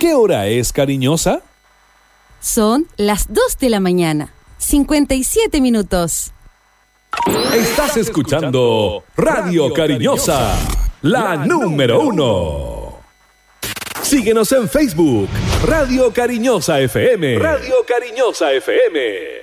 ¿Qué hora es, cariñosa? Son las 2 de la mañana, 57 minutos. Estás escuchando Radio Cariñosa, la número 1. Síguenos en Facebook, Radio Cariñosa FM. Radio Cariñosa FM.